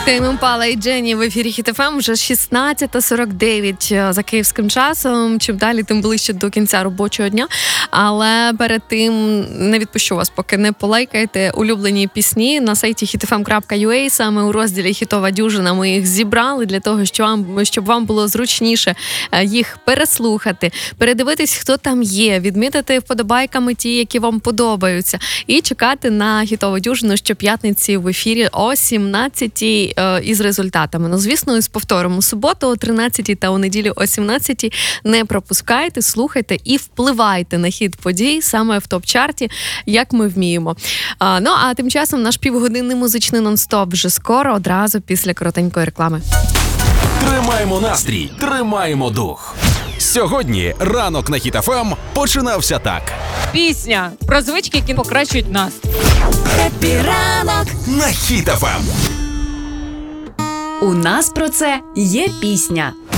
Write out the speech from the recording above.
Тейм Імпала і Дженні в ефірі Хіт ФМ. Вже 16:49 за київським часом. Чим далі, тим ближче до кінця робочого дня. Але перед тим не відпущу вас, поки не полайкаєте улюблені пісні на сайті hitfm.ua. Саме у розділі «Хітова дюжина» ми їх зібрали для того, щоб вам було зручніше їх переслухати, передивитись, хто там є, відмітити вподобайками ті, які вам подобаються, і чекати на «Хітову дюжину» щоп'ятниці в ефірі о 17:00 із результатами. Ну, звісно, із повтором у суботу о 13:00 та у неділю о 17:00. Не пропускайте, слухайте і впливайте на хід подій саме в топ-чарті, як ми вміємо. Ну, а тим часом наш півгодинний музичний нон-стоп вже скоро, одразу після коротенької реклами. Тримаємо настрій, тримаємо дух. Сьогодні ранок на Хіт ФМ починався так. Пісня про звички, які покращують настрій. Хеппі ранок На Хіт ФМ. У нас про це є пісня.